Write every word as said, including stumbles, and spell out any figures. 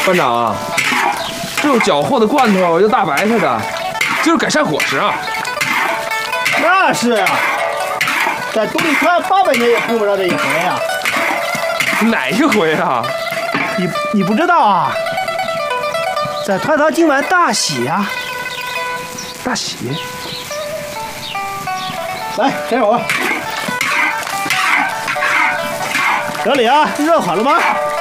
班长啊，这有缴获的罐头，有大白菜的，就是改善伙食啊。 那是啊，在东丽川八百年也碰不着这一回啊。 哪一回啊？ 你你不知道啊？在团堂今晚大喜啊！ 大喜！ 来，小伙，这里啊，热好了吗？